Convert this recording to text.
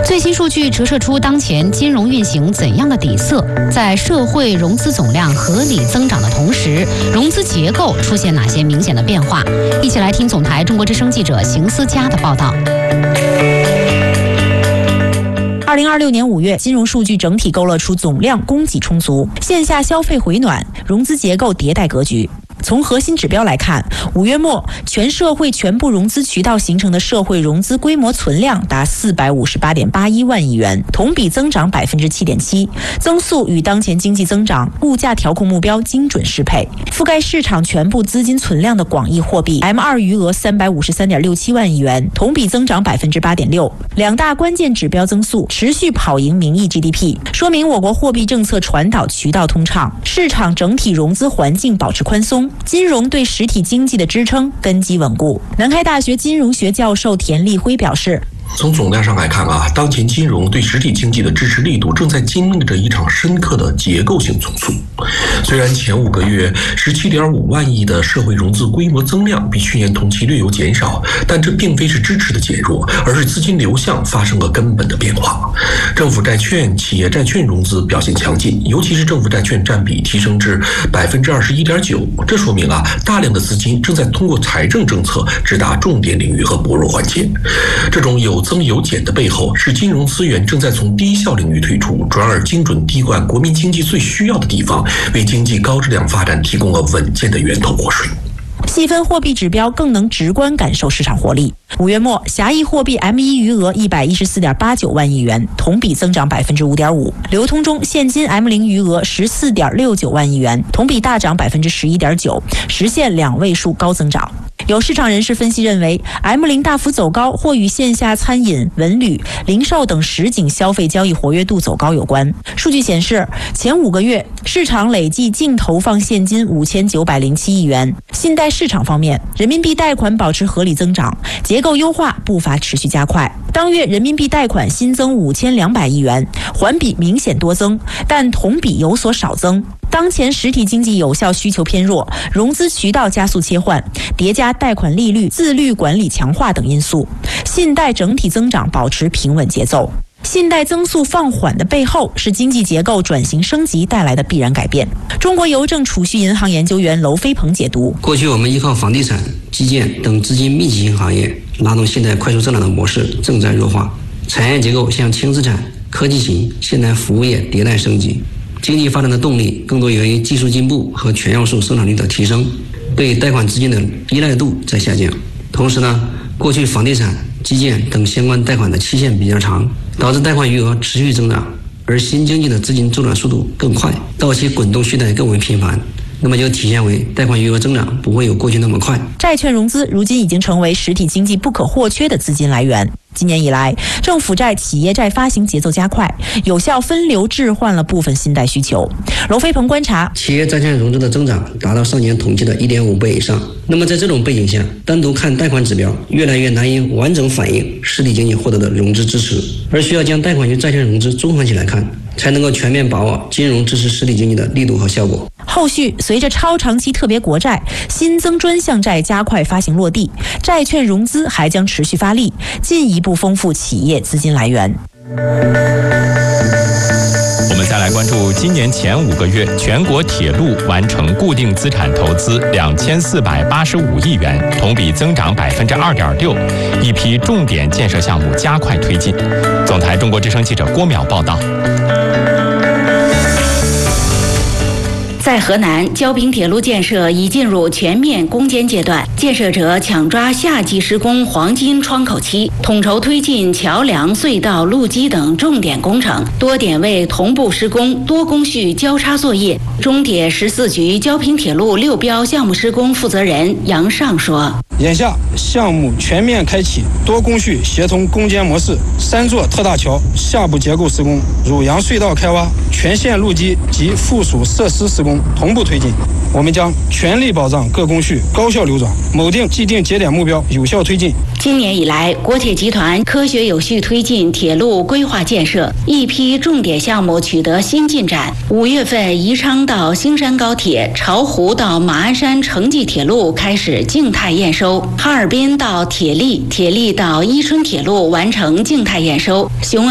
最新数据折射出当前金融运行怎样的底色？在社会融资总量合理增长的同时，融资结构出现哪些明显的变化？一起来听总台中国之声记者邢思佳的报道。 2026年5月，金融数据整体勾勒出总量供给充足，线下消费回暖，融资结构迭代格局。从核心指标来看，5月末全社会全部融资渠道形成的社会融资规模存量达458.81万亿元，同比增长7.7%，增速与当前经济增长、物价调控目标精准适配。覆盖市场全部资金存量的广义货币 M2 余额353.67万亿元，同比增长8.6%。两大关键指标增速持续跑赢名义 GDP， 说明我国货币政策传导渠道通畅，市场整体融资环境保持宽松。金融对实体经济的支撑根基稳固。南开大学金融学教授田立辉表示， 从总量上来看当前金融对实体经济的支持力度正在经历着一场深刻的结构性重塑。虽然前5个月17.5万亿的社会融资规模增量比去年同期略有减少，但这并非是支持的减弱，而是资金流向发生了根本的变化。政府债券、企业债券融资表现强劲，尤其是政府债券占比提升至21.9%，这说明大量的资金正在通过财政政策直达重点领域和薄弱环节。这种有增有减的背后，是金融资源正在从低效领域退出，转而精准滴灌国民经济最需要的地方，为经济高质量发展提供了稳健的源头活水。 细分货币指标更能直观感受市场活力。5月末，狭义货币 M1 余额114.89万亿元，同比增长5.5%。流通中现金 M0 余额14.69万亿元，同比大涨11.9%，实现2位数高增长。有市场人士分析认为 ，M0 大幅走高或与线下餐饮、文旅、零售等实景消费交易活跃度走高有关。数据显示，前5个月市场累计净投放现金5907亿元。信贷市场方面，人民币贷款保持合理增长，结构优化步伐持续加快。当月人民币贷款新增5200亿元，环比明显多增，但同比有所少增。当前实体经济有效需求偏弱，融资渠道加速切换，叠加贷款利率、自律管理强化等因素，信贷整体增长保持平稳节奏。信贷增速放缓的背后，是经济结构转型升级带来的必然改变。中国邮政储蓄银行研究员娄飞鹏解读： 过去我们依靠房地产、基建等资金密集型行业拉动信贷快速增长的模式正在弱化，产业结构向轻资产、科技型现代服务业迭代升级，经济发展的动力更多源于技术进步和全要素生产率的提升，对贷款资金的依赖度在下降。同时过去房地产、基建等相关贷款的期限比较长，导致贷款余额持续增长，而新经济的资金周转速度更快，到期滚动续贷更为频繁，那么就体现为贷款余额增长不会有过去那么快。 债券融资如今已经成为实体经济不可或缺的资金来源。今年以来，政府债、企业债发行节奏加快，有效分流置换了部分信贷需求。娄飞鹏观察， 企业债券融资的增长达到上年同期的1.5倍以上。那么在这种背景下，单独看贷款指标越来越难以完整反映实体经济获得的融资支持，而需要将贷款与债券融资综合起来看，才能够全面把握金融支持实体经济的力度和效果。 后续随着超长期特别国债、新增专项债加快发行落地，债券融资还将持续发力，进一步丰富企业资金来源。 我们再来关注今年前5个月，全国铁路完成固定资产投资2485亿元，同比增长2.6%，一批重点建设项目加快推进。总台中国之声记者郭淼报道。 在河南，焦平铁路建设已进入全面攻坚阶段，建设者抢抓夏季施工黄金窗口期，统筹推进桥梁、隧道、路基等重点工程，多点位同步施工，多工序交叉作业。中铁14局焦平铁路6标项目施工负责人杨尚说： 眼下项目全面开启多工序协同攻坚模式，3座特大桥下部结构施工、汝阳隧道开挖、全线路基及附属设施施工同步推进。我们将全力保障各工序高效流转，锚定既定节点目标，有效推进。 今年以来，国铁集团科学有序推进铁路规划建设，一批重点项目取得新进展。5月份，宜昌到兴山高铁、巢湖到马鞍山城际铁路开始静态验收，哈尔滨到铁力、铁力到伊春铁路完成静态验收，雄安